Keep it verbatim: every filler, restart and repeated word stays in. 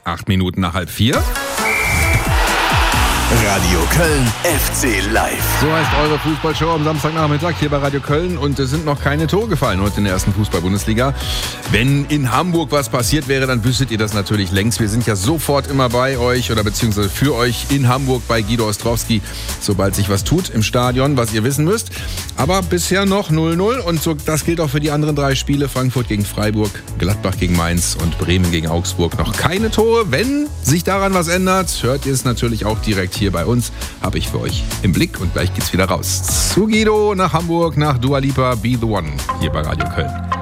Acht Minuten nach halb vier. Radio Köln F C Live. So heißt eure Fußballshow am Samstagnachmittag hier bei Radio Köln. Und es sind noch keine Tore gefallen heute in der ersten Fußball-Bundesliga. Wenn in Hamburg was passiert wäre, dann wüsstet ihr das natürlich längst. Wir sind ja sofort immer bei euch oder beziehungsweise für euch in Hamburg bei Guido Ostrowski, sobald sich was tut im Stadion, was ihr wissen müsst. Aber bisher noch null null und so, das gilt auch für die anderen drei Spiele. Frankfurt gegen Freiburg, Gladbach gegen Mainz und Bremen gegen Augsburg. Noch keine Tore. Wenn sich daran was ändert, hört ihr es natürlich auch direkt hier bei uns. Habe ich für euch im Blick und gleich geht's wieder raus. Zu Guido nach Hamburg, nach Dua Lipa, Be The One hier bei Radio Köln.